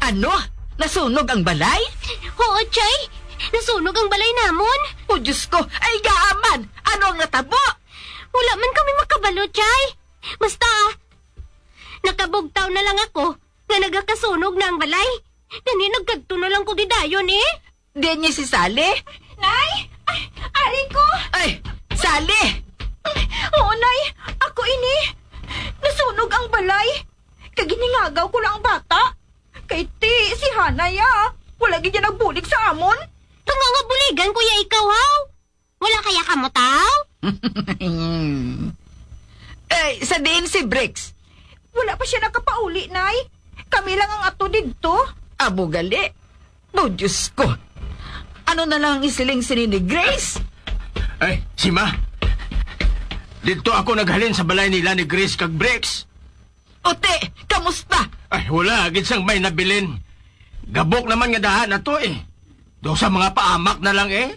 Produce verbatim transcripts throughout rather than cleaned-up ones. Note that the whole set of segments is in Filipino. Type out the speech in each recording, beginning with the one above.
Ano? Nasunog ang balay? Oo, Chay. Nasunog ang balay namon. O Diyos ko, ay gaaman! Ano ang natabo? Wala man kami makabalo, Chay. Basta, nakabugtaw na lang ako nga nagakasunog na ang balay. Kani nagkadto na lang ko di dayon eh. Di niya si Sally? Nay! Ay, ari ko! Ay, Sally! Oo, Nay. Ako ini. Nasunog ang balay. Kaginingagaw ko lang ang bata. Kay ti, si Hanay ah. Wala gid nagbulig sa amon. Tunga nga buligan, kuya ikaw, haw. Wala kaya kamo, taw? Ay, sa din si Bricks. Wala pa siya nakapauli, Nay. Kami lang ang ato dito. Abo gali. O Diyos ko. Ano na lang ang isiling sini ni Grace? Ay, si Ma. Dito ako naghalin sa balay nila ni Grace kag Bricks. Ote, kamusta? Ay, wala. Agad sang may nabilin. Gabok naman nga dahan na to eh. Do sa mga paamak na lang eh.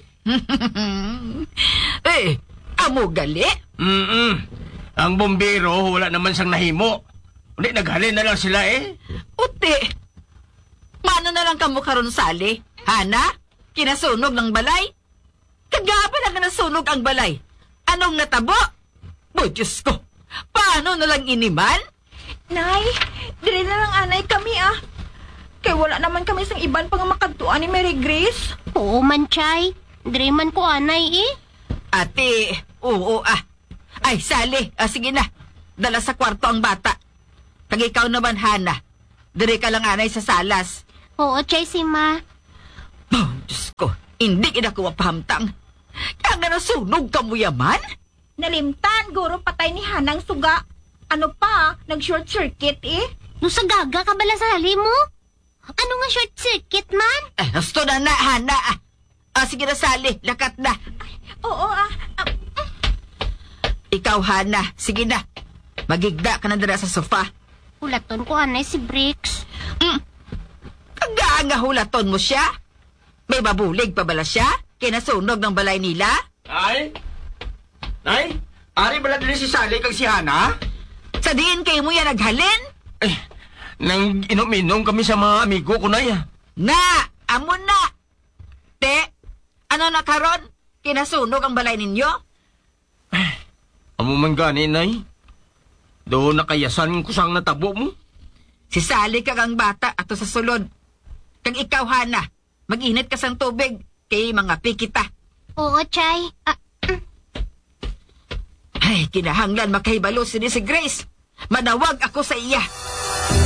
Eh, amo gali? Mm-mm. Ang bombero, wala naman sang nahimo. Hindi, naghalin na lang sila eh. Ote, paano na lang kamo karon Sally? Hana? Kinasunog ng balay? Kagapa lang nasunog ang balay. Anong natabo? O Diyos ko, paano na lang iniman? Nay, dire na lang anay kami ah. Kaya wala naman kami sang iban pang makadtuan ni Mary Grace. Oo man, Chay. Dire man ko anay eh. Ate, oo ah. Ay, Sally, ah, sige na. Dala sa kwarto ang bata. Kag ikaw naman, Hana. Dire ka lang anay sa salas. Oo, Chay, si Ma. Oh, Diyos ko, hindi kita ko mapahamtang. Kaya nga nasunog ka mo yaman? Nalimtan, guro patay ni Hanang suga. Ano pa, nag-short circuit eh. No sa gaga ka bala sa hali mo? Ano nga short circuit man? Eh, gusto na na, Hana. Ah, ah, sige na, Sally, lakat na. Ay, oo ah. ah Ikaw, Hana, sige na. Magigda ka na dala sa sofa. Hulaton ko anay si Bricks. Hmm. Kagaan nga hulaton mo siya? May babulig pa bala siya? Kinasunog ng balay nila? Ay? Nay? Ari bala din si Sally kag si Hana? Sa diin kayo mo yan naghalin? Eh, nang inom-inom kami sa mga amigo ko na ya. Na! Amon na! Te, ano na karon? Kinasunog ang balay ninyo? Amo man gani, Nay. Doon nakayasan ko sang natabo mo. Si Sally kag ang bata ato sa sulod. Kag ikaw, Hana, mag-init ka sang tubig kay mga pikita. Oo, Chay. Ah, Ay, kinahanglan makahibalo si si Grace. Manawag ako sa iya.